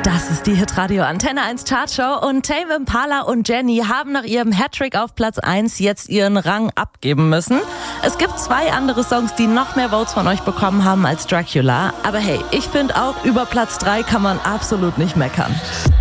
Das ist die Hitradio Antenne 1 Chartshow und Tame Impala und Jenny haben nach ihrem Hattrick auf Platz 1 jetzt ihren Rang abgeben müssen. Es gibt 2 andere Songs, die noch mehr Votes von euch bekommen haben als Dracula. Aber hey, ich finde auch, über Platz 3 kann man absolut nicht meckern.